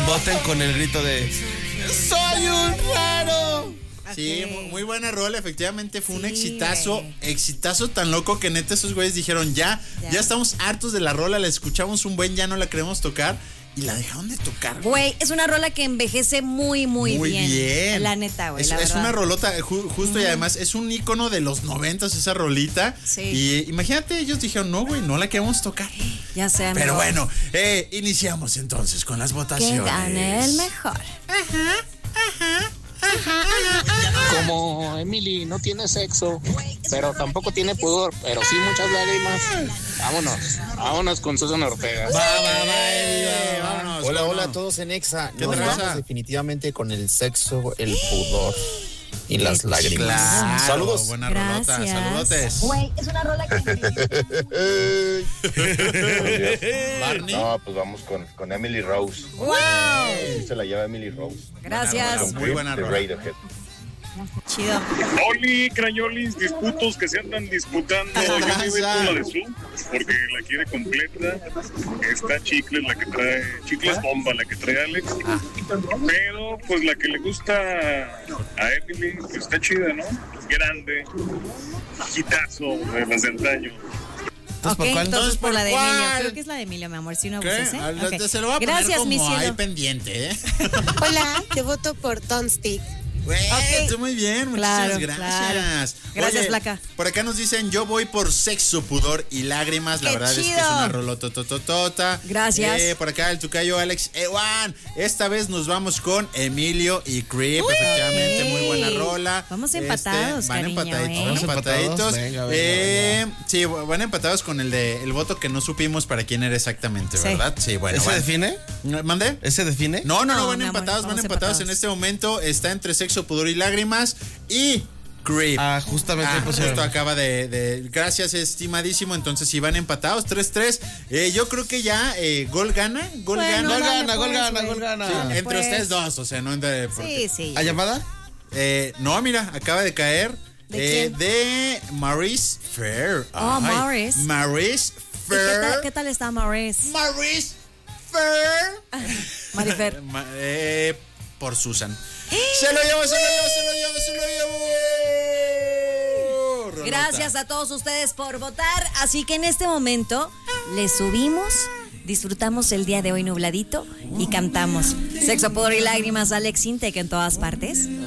Voten con el grito de ¡Soy un raro! Sí, muy buena rola, efectivamente fue un exitazo tan loco que neta esos güeyes dijeron ya estamos hartos de la rola, la escuchamos un buen, ya no la queremos tocar y la dejaron de tocar. Güey, es una rola que envejece muy bien. La neta, güey, es una rolota justo y además es un ícono de los 90s esa rolita. Sí. Y imagínate, ellos dijeron, no, güey, no la queremos tocar. Ya sé, pero bueno, iniciamos entonces con las votaciones. Que gane el mejor. Como Emily no tiene sexo, pero tampoco tiene pudor, pero sí muchas lágrimas. Vámonos con Susana Ortega. Vámonos. Hola a todos en Exa. Nos vamos definitivamente con el sexo, el pudor y las lágrimas. Claro, saludos. Buena rolota, saludotes. Güey, es una rola que Barney. No, pues vamos con Emily Rose. ¡Wow! Sí, se la lleva Emily Rose. Gracias. Muy buena De rola. Radiohead. Chido. Oli, crayolis, disputos que se andan disputando. Yo me voy con la de Su, porque la quiere completa. Está Chicles, la que trae. Chicles bomba, la que trae Alex. Pero, pues la que le gusta a Emily, pues está chida, ¿no? Grande. Hitazo de las de antaño. Ok, entonces por la de ¿cuál? Emilio. Creo que es la de Emilio, mi amor. Si no abuses, ¿eh? Okay. Se lo voy a poner Gracias, mi como ahí cielo. pendiente, ¿eh? Hola, te voto por Tom Stick. Estoy muy bien, muchas gracias. Claro. Gracias, Flaca. Por acá nos dicen, yo voy por sexo, pudor y lágrimas. La ¡Qué verdad chido! es que es una rolotototota. Gracias. Por acá el tucayo Alex Ewan. Esta vez nos vamos con Emilio y Creep. Efectivamente, muy buena rola. Vamos empatados, van cariño, empataditos. Venga. Sí, van empatados con el voto que no supimos para quién era exactamente, ¿verdad? Sí, bueno. ¿Ese define? ¿Mande? ¿Ese define? No, No, van mi amor, empatados, vamos en este momento. Está entre sexo, pudor y lágrimas y Creep. Justamente. Justo acaba de gracias, estimadísimo. Entonces, si van empatados, 3-3. Yo creo que ya gol gana. Gol gana. Gol gana. Sí, entre ustedes dos, o sea, no entre. Sí. ¿Hay llamada? No, mira, acaba de caer. ¿De quién? De Maurice Fair. Oh, Maurice. Maurice Fair. ¿Qué tal está Maurice? Maurice Fair. Marifer. Por Susan. Se lo llevo. Rolota. Gracias a todos ustedes por votar. Así que en este momento le subimos, disfrutamos el día de hoy nubladito y cantamos Sexo, Pudor y Lágrimas, Alex Intec en todas partes.